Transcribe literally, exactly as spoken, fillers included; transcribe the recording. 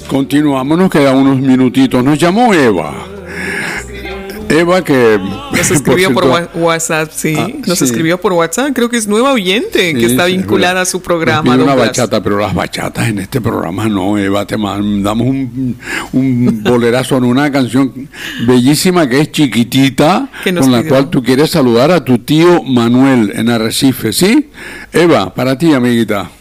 Continuamos, nos quedan unos minutitos. Nos llamó Eva. Eva que... Nos escribió por, por WhatsApp, sí. Ah, Nos sí. escribió por WhatsApp. Creo que es nueva oyente, sí, que está vinculada sí, a su programa. Una bachata, pero las bachatas en este programa no, Eva. Te mandamos un, un bolerazo en una canción bellísima que es Chiquitita, con la pidió? cual tú quieres saludar a tu tío Manuel en Arrecife, ¿sí? Eva, para ti, amiguita.